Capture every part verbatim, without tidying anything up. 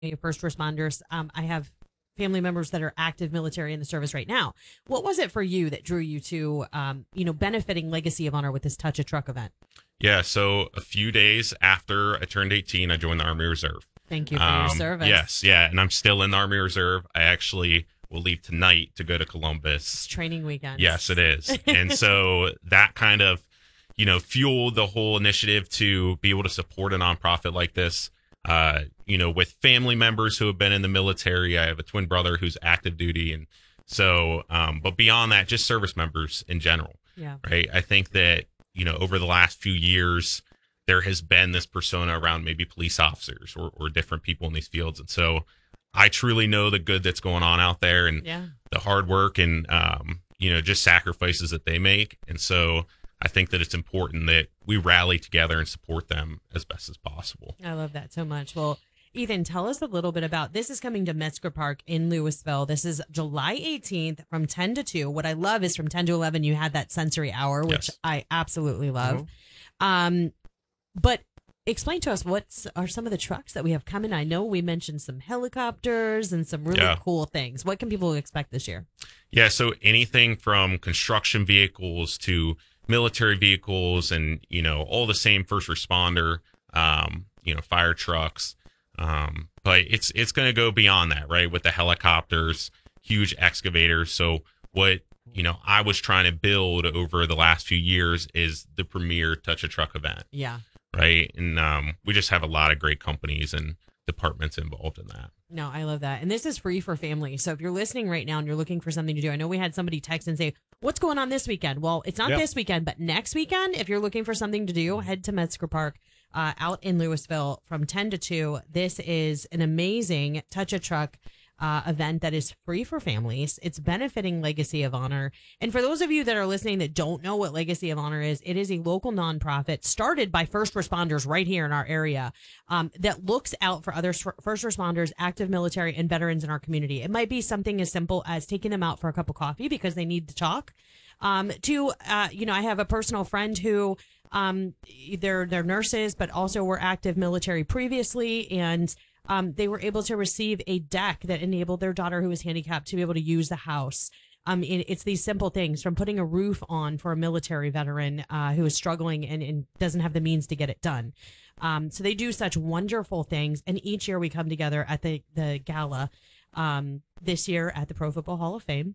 first responders. Um, I have family members that are active military in the service right now. What was it for you that drew you to, um, you know, benefiting Legacy of Honor with this Touch a Truck event? Yeah, so a few days after I turned eighteen, I joined the Army Reserve. Thank you for um, your service. Yes, yeah, and I'm still in the Army Reserve. I actually will leave tonight to go to Columbus. It's training weekend. Yes, it is. And so that kind of, you know, fueled the whole initiative to be able to support a nonprofit like this. Uh, you know, with family members who have been in the military. I have a twin brother who's active duty. And so, um, but beyond that, just service members in general. Yeah. Right. I think that, you know, over the last few years, there has been this persona around maybe police officers or, or different people in these fields. And so I truly know the good that's going on out there and yeah. the hard work and, um, you know, just sacrifices that they make. And so I think that it's important that we rally together and support them as best as possible. I love that so much. Well, Ethan, tell us a little bit about this. Is coming to Metzger Park in Louisville. This is July eighteenth from ten to two. What I love is from ten to eleven, you had that sensory hour, which Yes. I absolutely love. Mm-hmm. Um, but explain to us what are some of the trucks that we have coming. I know we mentioned some helicopters and some really Yeah. cool things. What can people expect this year? Yeah, so anything from construction vehicles to military vehicles and, you know, all the same first responder, um, you know, fire trucks. Um, but it's it's going to go beyond that, right? With the helicopters, huge excavators. So what, you know, I was trying to build over the last few years is the premier Touch a Truck event. Yeah. Right. And um, we just have a lot of great companies and departments involved in that. No, I love that. And this is free for families. So if you're listening right now and you're looking for something to do, I know we had somebody text and say, what's going on this weekend? Well, it's not Yep. this weekend, but next weekend, if you're looking for something to do, head to Metzger Park uh, out in Louisville from ten to two. This is an amazing Touch a Truck Uh, event that is free for families. It's benefiting Legacy of Honor. And for those of you that are listening that don't know what Legacy of Honor is, it is a local nonprofit started by first responders right here in our area um, that looks out for other s- first responders, active military, and veterans in our community. It might be something as simple as taking them out for a cup of coffee because they need to talk. Um, to, uh, you know, I have a personal friend who um, they're, they're nurses, but also were active military previously. And Um, they were able to receive a deck that enabled their daughter who was handicapped to be able to use the house. Um, it, it's these simple things from putting a roof on for a military veteran uh, who is struggling and, and doesn't have the means to get it done. Um, so they do such wonderful things. And each year we come together at the, the gala um, this year at the Pro Football Hall of Fame.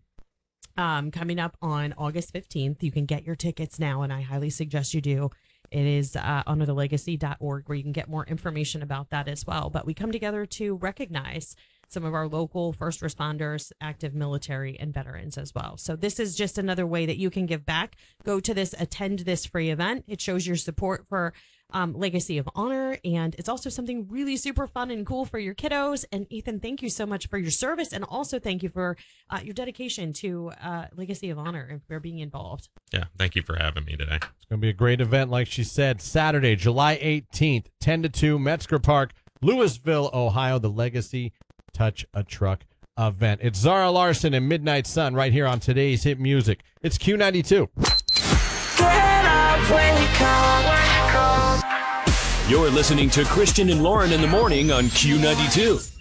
Um, coming up on August fifteenth. You can get your tickets now, and I highly suggest you do. It is uh, honor the legacy dot org where you can get more information about that as well. But we come together to recognize some of our local first responders, active military, and veterans as well. So this is just another way that you can give back. Go to this, attend this free event. It shows your support for um, Legacy of Honor, and it's also something really super fun and cool for your kiddos. And Ethan, thank you so much for your service, and also thank you for uh, your dedication to uh, Legacy of Honor and for being involved. Yeah. Thank you for having me today. It's going to be a great event, like she said, Saturday, July eighteenth, ten to two, Metzger Park, Louisville, Ohio, the Legacy Touch a Truck event. It's Zara Larson and Midnight Sun right here on today's hit music. It's Q ninety-two. Get up, wake up. You're listening to Christian and Lauren in the morning on Q ninety-two.